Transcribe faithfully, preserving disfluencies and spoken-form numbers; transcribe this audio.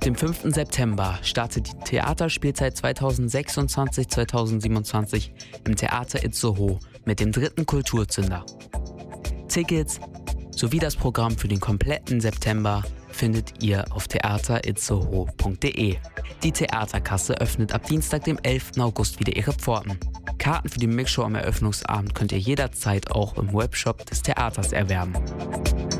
dem fünften September startet die Theaterspielzeit zweitausendsechsundzwanzig zweitausendsiebenundzwanzig im Theater Itzehoe mit dem dritten Kulturzünder. Tickets sowie das Programm für den kompletten September findet ihr auf theater itzehoe punkt de. Die Theaterkasse öffnet ab Dienstag, dem elften August wieder ihre Pforten. Karten für die Mixshow am Eröffnungsabend könnt ihr jederzeit auch im Webshop des Theaters erwerben.